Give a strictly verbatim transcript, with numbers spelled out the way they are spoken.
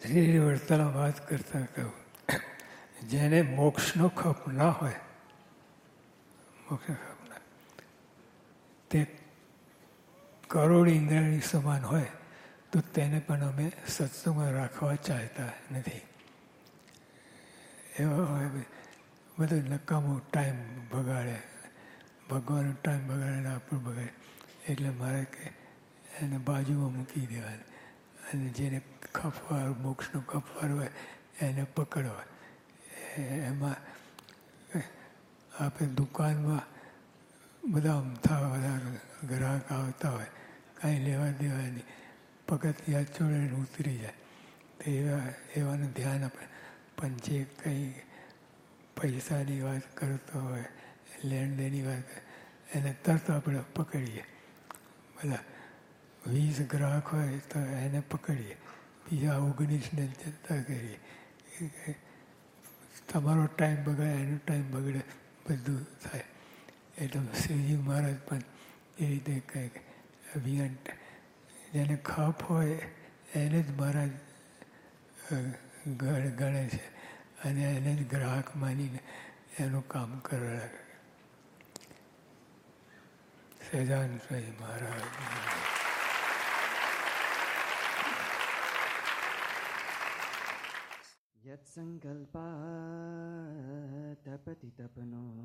શ્રી વર્તાલા વાત કરતા કહ્યું, જેને મોક્ષનો ખપ ના હોય, મોક્ષનો ખપ ના તે કરોડ ઇન્દ્રિયની સમાન હોય તો તેને પણ અમે સત્સંગમાં રાખવા ચાહતા નથી. એવા હોય બધો નકામો ટાઈમ બગાડે, ભગવાનનો ટાઈમ બગાડે ને આપણું બગાડે. એટલે મારે કે એને બાજુમાં મૂકી દેવાનું અને જેને ખપવાર મોક્ષનો ખપવાર હોય એને પકડવા. એમાં આપણે દુકાનમાં બધા અમથા બધા ગ્રાહક આવતા હોય, કાંઈ લેવા દેવા નહીં, પગથિયાં ચડે ઉતરી જાય. તો એવા એવાનું ધ્યાન આપણે. પણ જે કંઈ પૈસાની વાત કરતો હોય, લેણ દેણની વાત એને તરત આપણે પકડીએ. બધા વીસ ગ્રાહક હોય તો એને પકડીએ, બીજા ઓગણીસને જતા કરીએ. તમારો ટાઈમ બગડે, એનો ટાઈમ બગડે, બધું થાય. એટલે શ્રીજી મહારાજ પણ એ રીતે કંઈક અભિયાન જેને ખપ હોય એને જ મહારાજ ગણે છે અને એને જ ગ્રાહક માનીને એનું કામ કરવા લાગે. સહજાનંદ સ્વામી મહારાજ. યત્સંકલ્પા તપતિ તપનો